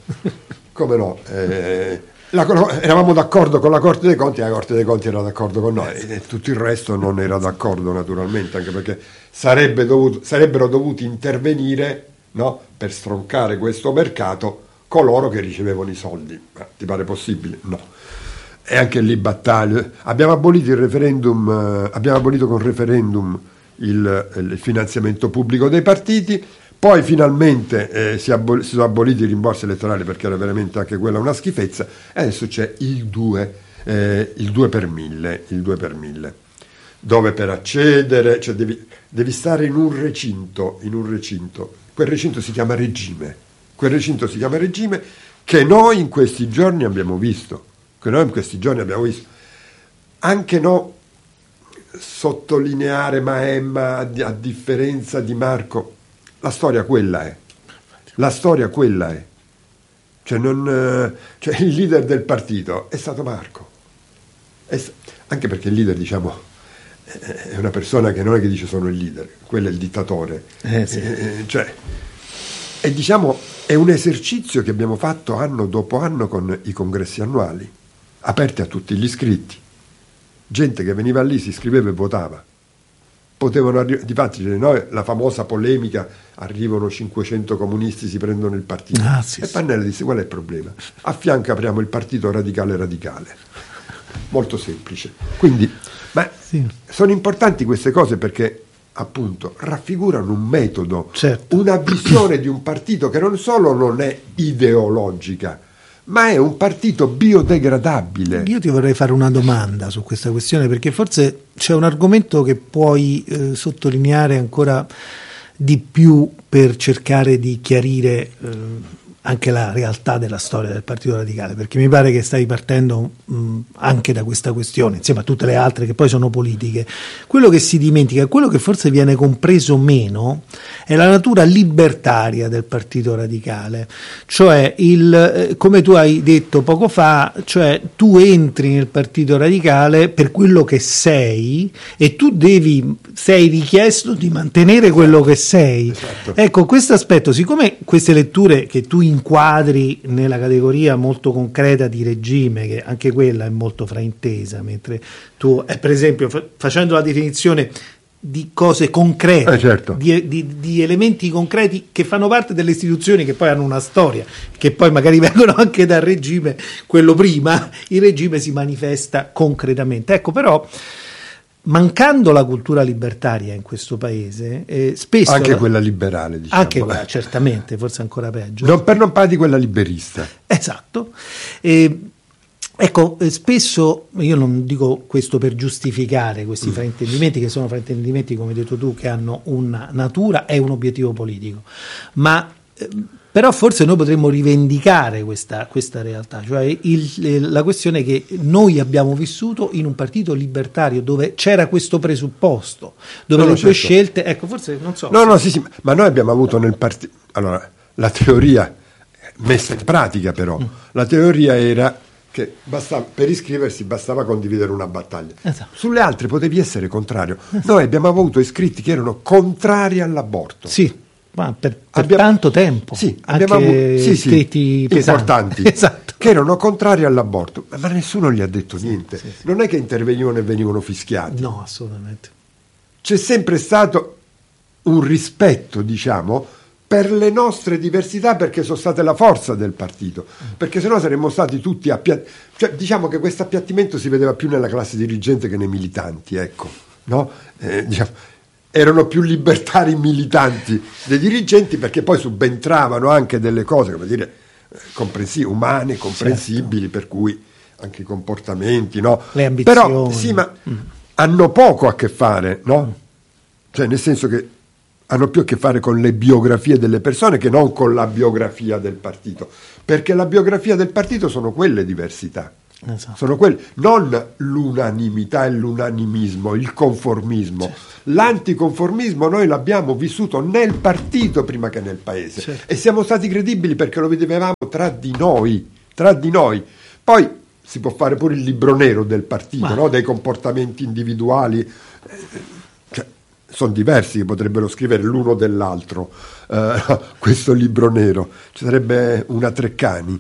Eravamo d'accordo con la Corte dei Conti, la Corte dei Conti era d'accordo con noi, e tutto il resto non era d'accordo naturalmente, anche perché sarebbero dovuti intervenire, no, per stroncare questo mercato coloro che ricevevano i soldi. Ma ti pare possibile? No. E anche lì battaglie. Abbiamo abolito con referendum il finanziamento pubblico dei partiti, poi finalmente si sono aboliti i rimborsi elettorali perché era veramente anche quella una schifezza, e adesso c'è il 2 per 1000, dove per accedere, cioè devi stare in un recinto, quel recinto si chiama regime, che noi in questi giorni abbiamo visto, anche no sottolineare Maemma a differenza di Marco, la storia quella è, cioè il leader del partito è stato Marco, anche perché il leader, diciamo, è una persona che non è che dice sono il leader, quello è il dittatore, e diciamo è un esercizio che abbiamo fatto anno dopo anno con i congressi annuali aperti a tutti gli iscritti, gente che veniva lì, si iscriveva e votava. Potevano difatti noi la famosa polemica, arrivano 500 comunisti, si prendono il partito, e Pannella disse qual è il problema? A fianco apriamo il partito radicale, molto semplice. Quindi sono importanti queste cose perché appunto raffigurano un metodo, una visione di un partito che non solo non è ideologica, ma è un partito biodegradabile. Io ti vorrei fare una domanda su questa questione, perché forse c'è un argomento che puoi sottolineare ancora di più per cercare di chiarire anche la realtà della storia del Partito Radicale, perché mi pare che stai partendo anche da questa questione, insieme a tutte le altre che poi sono politiche. Quello che si dimentica, quello che forse viene compreso meno, è la natura libertaria del Partito Radicale, cioè come tu hai detto poco fa, cioè tu entri nel Partito Radicale per quello che sei e tu sei richiesto di mantenere quello che sei. Esatto. Ecco, questo aspetto, siccome queste letture che tu inquadri nella categoria molto concreta di regime, che anche quella è molto fraintesa, mentre tu, per esempio, facendo la definizione di cose concrete, di elementi concreti che fanno parte delle istituzioni che poi hanno una storia, che poi magari vengono anche dal regime, quello prima, il regime si manifesta concretamente. Ecco, però mancando la cultura libertaria in questo paese, spesso anche quella liberale, diciamo, anche quella, certamente, forse ancora peggio, per non parlare di quella liberista, esatto. Ecco, spesso, io non dico questo per giustificare questi fraintendimenti, che sono fraintendimenti, come hai detto tu, che hanno una natura e un obiettivo politico, ma però forse noi potremmo rivendicare questa realtà, cioè la questione che noi abbiamo vissuto in un partito libertario dove c'era questo presupposto, dove le tue scelte, ecco, forse non so. Sì, ma noi abbiamo avuto nel partito, allora, la teoria messa in pratica però, la teoria era che per iscriversi bastava condividere una battaglia. Sulle altre potevi essere contrario. Noi abbiamo avuto iscritti che erano contrari all'aborto. Sì, ma per tanto tempo. Sì, abbiamo avuto iscritti importanti che erano contrari all'aborto, ma nessuno gli ha detto niente. Non è che intervenivano e venivano fischiati. No, assolutamente. C'è sempre stato un rispetto, diciamo, per le nostre diversità, perché sono state la forza del partito, perché sennò saremmo stati tutti cioè, diciamo che questo appiattimento si vedeva più nella classe dirigente che nei militanti, ecco, no? Diciamo, erano più libertari militanti dei dirigenti, perché poi subentravano anche delle cose, come dire, umane, comprensibili, per cui anche i comportamenti, no? Le ambizioni. Però sì, ma hanno poco a che fare, no? Cioè, nel senso che hanno più a che fare con le biografie delle persone che non con la biografia del partito, perché la biografia del partito sono quelle diversità, sono quelle, non l'unanimità e l'unanimismo, il conformismo. L'anticonformismo noi l'abbiamo vissuto nel partito prima che nel paese, e siamo stati credibili perché lo vedevamo tra di noi. Poi si può fare pure il libro nero del partito, no? Dei comportamenti individuali, sono diversi che potrebbero scrivere l'uno dell'altro questo libro nero. Ci sarebbe una Treccani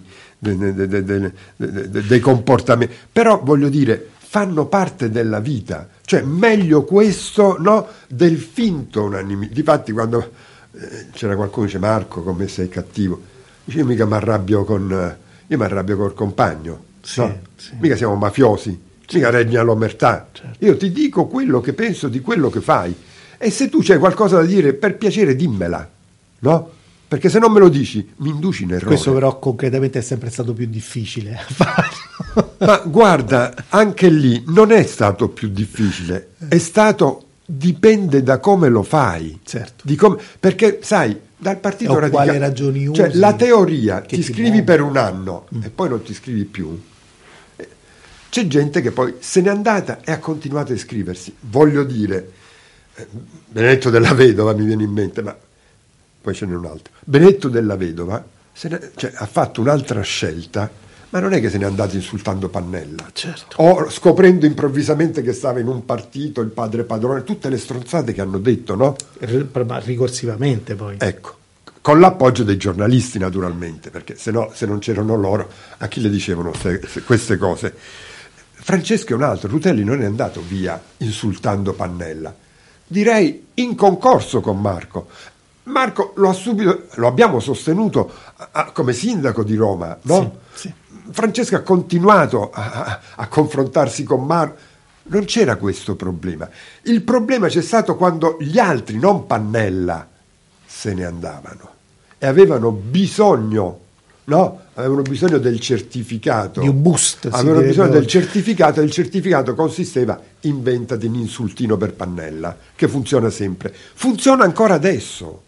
dei comportamenti, però voglio dire, fanno parte della vita, cioè meglio questo, no, del finto unanimismo. Difatti quando c'era qualcuno che dice Marco come sei cattivo, dice io mica mi arrabbio col compagno, mica siamo mafiosi, mica regna l'omertà, io ti dico quello che penso di quello che fai. E se tu c'hai qualcosa da dire, per piacere dimmela, no? Perché se non me lo dici, mi induci in errore. Questo però concretamente è sempre stato più difficile farlo. Ma guarda, anche lì non è stato più difficile, è stato, dipende da come lo fai. Certo. Perché sai, dal partito radicale, quale ragioni usi, cioè la teoria, ti iscrivi per un anno e poi non ti iscrivi più. C'è gente che poi se n'è andata e ha continuato a iscriversi. Voglio dire, Benedetto della Vedova mi viene in mente, ma poi ce n'è un altro. Benedetto della Vedova ha fatto un'altra scelta, ma non è che se n'è andato insultando Pannella, o scoprendo improvvisamente che stava in un partito, il padre padrone, tutte le stronzate che hanno detto, no? Ricorsivamente poi. Ecco, con l'appoggio dei giornalisti naturalmente, perché se non c'erano loro, a chi le dicevano queste cose? Francesco è un altro, Rutelli non è andato via insultando Pannella, direi in concorso con Marco. Marco lo abbiamo sostenuto come sindaco di Roma, no? Sì. Francesco ha continuato a confrontarsi con Marco, non c'era questo problema. Il problema c'è stato quando gli altri, non Pannella, se ne andavano e avevano bisogno, no? Avevano bisogno del certificato. Di un boost. Avevano bisogno del certificato, e il certificato consisteva in vendita di un insultino per Pannella, che funziona sempre. Funziona ancora adesso.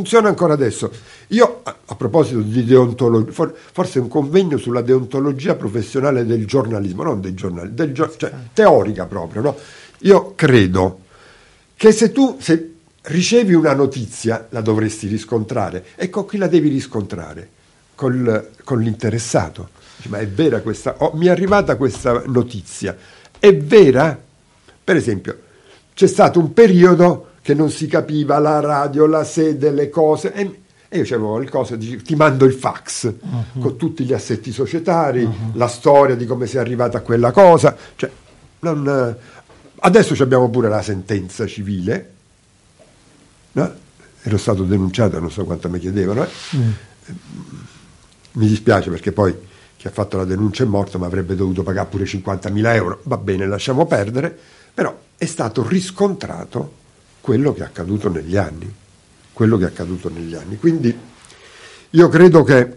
Io, a proposito di deontologia, forse un convegno sulla deontologia professionale del giornalismo, non dei giornali, cioè teorica proprio, no? Io credo che se ricevi una notizia la dovresti riscontrare, e con chi la devi riscontrare? Con l'interessato. Ma è vera questa? Mi è arrivata questa notizia, è vera? Per esempio, c'è stato un periodo che non si capiva la radio, la sede, le cose, e io c'avevo le cose, ti mando il fax con tutti gli assetti societari, la storia di come sei arrivata a quella cosa, cioè, adesso abbiamo pure la sentenza civile, no? Ero stato denunciato, non so quanto mi chiedevano, mi dispiace perché poi chi ha fatto la denuncia è morto, ma avrebbe dovuto pagare pure 50.000 euro, va bene, lasciamo perdere, però è stato riscontrato quello che è accaduto negli anni. Quindi io credo che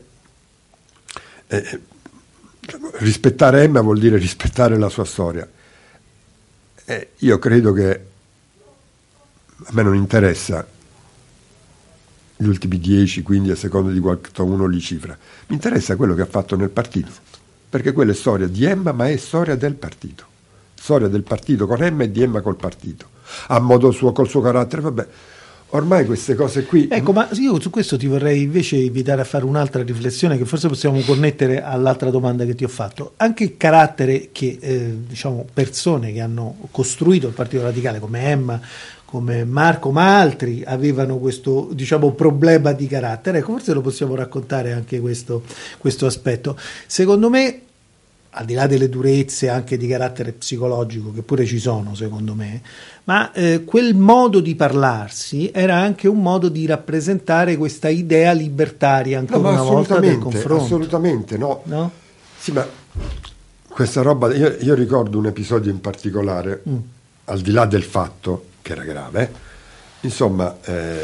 rispettare Emma vuol dire rispettare la sua storia. Io credo che a me non interessa gli ultimi 10, 15 a seconda di quanto uno li cifra. Mi interessa quello che ha fatto nel partito, perché quella è storia di Emma, ma è storia del partito. Storia del partito con Emma e di Emma col partito. A modo suo, col suo carattere, vabbè. ormai queste cose qui... Ecco, ma io su questo ti vorrei invece invitare a fare un'altra riflessione che forse possiamo connettere all'altra domanda che ti ho fatto. Anche il carattere che, diciamo, persone che hanno costruito il Partito Radicale, come Emma, come Marco, ma altri avevano questo, diciamo, problema di carattere. Ecco, forse lo possiamo raccontare anche questo aspetto. Secondo me, al di là delle durezze anche di carattere psicologico, che pure ci sono secondo me, ma quel modo di parlarsi era anche un modo di rappresentare questa idea libertaria ancora una volta del confronto. Assolutamente, no? Sì, ma questa roba, io ricordo un episodio in particolare, al di là del fatto che era grave, insomma,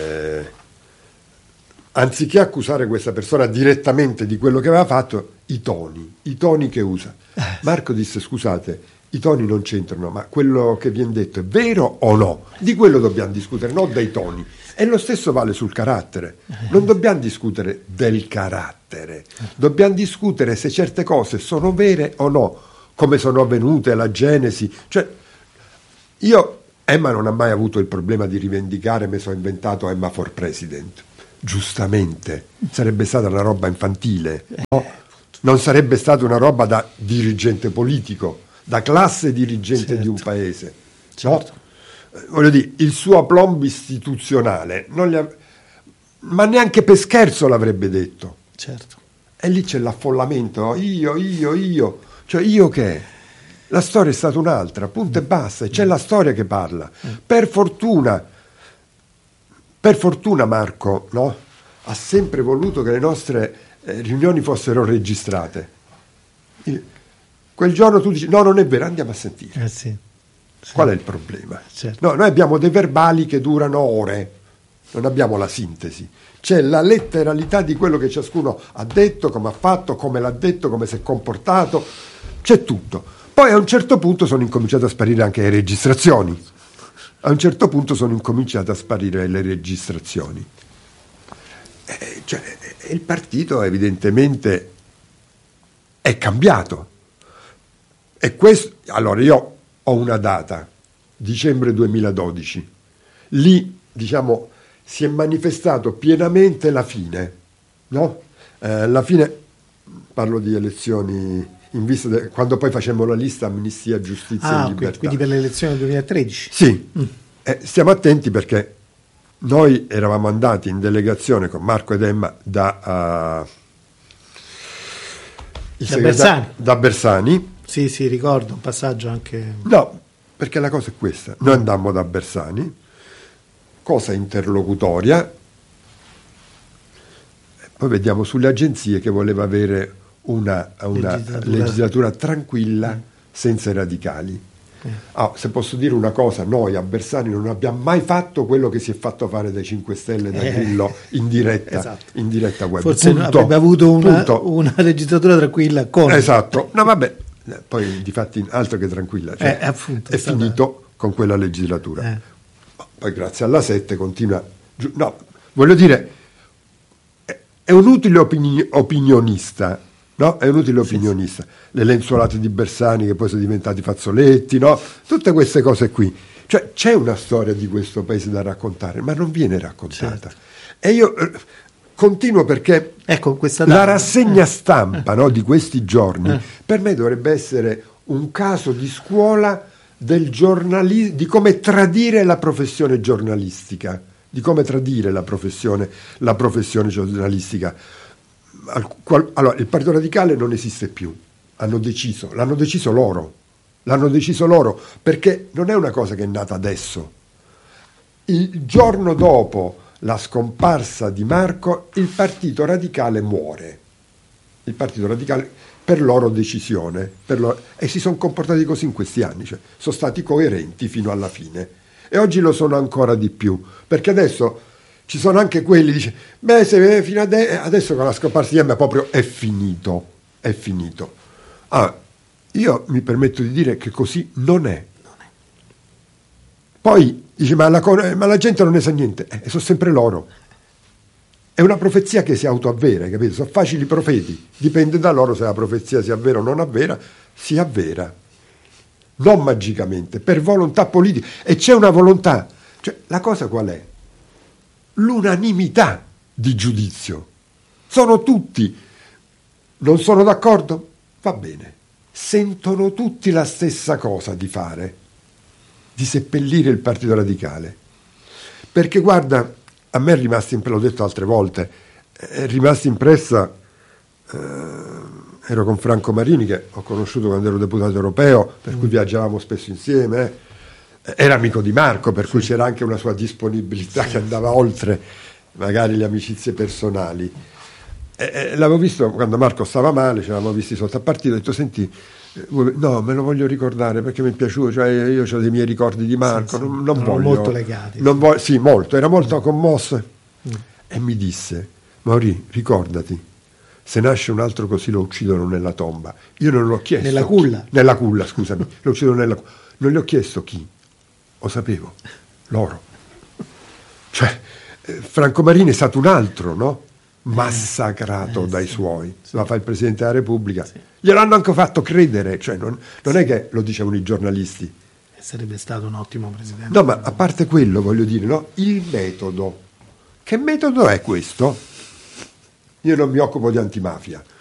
anziché accusare questa persona direttamente di quello che aveva fatto, i toni che usa. Marco disse: scusate, i toni non c'entrano, ma quello che viene detto è vero o no? Di quello dobbiamo discutere, non dei toni. E lo stesso vale sul carattere. Non dobbiamo discutere del carattere, dobbiamo discutere se certe cose sono vere o no, come sono avvenute, la genesi. Cioè, Emma non ha mai avuto il problema di rivendicare: mi sono inventato Emma for President. Giustamente, sarebbe stata una roba infantile, no? Non sarebbe stata una roba da dirigente politico, da classe dirigente di un paese, no? Voglio dire, il suo aplomb istituzionale ma neanche per scherzo l'avrebbe detto. Certo. E lì c'è l'affollamento, no? Io, cioè io che? La storia è stata un'altra, punto e basta, e c'è la storia che parla. Per fortuna Marco, no? Ha sempre voluto che le nostre riunioni fossero registrate. Quel giorno tu dici: no, non è vero, andiamo a sentire. Sì. Qual è il problema? Certo. No, noi abbiamo dei verbali che durano ore, non abbiamo la sintesi. C'è la letteralità di quello che ciascuno ha detto, come ha fatto, come l'ha detto, come si è comportato, c'è tutto. Poi a un certo punto sono incominciate a sparire anche le registrazioni. Cioè, il partito evidentemente è cambiato. E questo, allora io ho una data, dicembre 2012, lì, diciamo, si è manifestato pienamente la fine, no? La fine, parlo di elezioni in vista quando poi facemmo la lista Amnistia, Giustizia e Libertà. Quindi per le elezioni del 2013? Sì. Stiamo attenti perché noi eravamo andati in delegazione con Marco ed Emma da Bersani. Sì, ricordo un passaggio anche... No, perché la cosa è questa. Noi andammo da Bersani, cosa interlocutoria, poi vediamo sulle agenzie che voleva avere una legislatura tranquilla, senza i radicali. Se posso dire una cosa, noi a Bersani non abbiamo mai fatto quello che si è fatto fare dai 5 Stelle, da Grillo, in diretta, esatto. In diretta web. Forse avrebbe avuto una legislatura tranquilla con... Esatto, no vabbè, poi di fatti altro che tranquilla, cioè, appunto, è finito con quella legislatura. Poi grazie alla 7 continua... No, voglio dire, è un utile opinionista. No, è un utile opinionista. Le lenzuolate di Bersani che poi sono diventati fazzoletti, no? Tutte queste cose qui. Cioè c'è una storia di questo paese da raccontare, ma non viene raccontata. Certo. E io continuo perché la rassegna stampa, no, di questi giorni per me dovrebbe essere un caso di scuola del di come tradire la professione giornalistica, di come tradire la professione giornalistica. Allora, il Partito Radicale non esiste più, l'hanno deciso loro, perché non è una cosa che è nata adesso. Il giorno dopo la scomparsa di Marco, il Partito Radicale muore. Il Partito Radicale, per loro decisione, e si sono comportati così in questi anni, cioè sono stati coerenti fino alla fine, e oggi lo sono ancora di più, perché adesso ci sono anche quelli che dicono: se fino adesso con la scomparsa di Emma proprio è finito. Io mi permetto di dire che così non è. Poi dice: ma la gente non ne sa niente. Sono sempre loro. È una profezia che si autoavvera, capito? Sono facili profeti. Dipende da loro se la profezia sia vera o non avvera. Si avvera. Non magicamente, per volontà politica. E c'è una volontà. Cioè, la cosa qual è? l'unanimità di giudizio. Sono tutti, non sono d'accordo? Va bene. Sentono tutti la stessa cosa di fare, di seppellire il Partito Radicale. Perché guarda, a me è rimasto, l'ho detto altre volte, è rimasto impressa, ero con Franco Marini, che ho conosciuto quando ero deputato europeo, per cui viaggiavamo spesso insieme, era amico di Marco, per cui c'era anche una sua disponibilità che andava oltre magari le amicizie personali. L'avevo visto quando Marco stava male, ci eravamo visti sotto a partito, ho detto senti, no, me lo voglio ricordare perché mi è piaciuto, cioè io ho dei miei ricordi di Marco, non voglio, molto legati. Sì, molto, era molto commosso e mi disse: Mauri, ricordati, se nasce un altro così lo uccidono nella tomba. Io non l'ho chiesto. Nella culla, scusami, lo uccidono nella culla. Non gli ho chiesto chi, lo sapevo, loro. Cioè, Franco Marini è stato un altro, no? Massacrato dai suoi, lo fa il Presidente della Repubblica, gliel'hanno anche fatto credere, cioè non è che lo dicevano i giornalisti. Sarebbe stato un ottimo Presidente. No, ma a parte quello, voglio dire, no? Il metodo, che metodo è questo? Io non mi occupo di antimafia,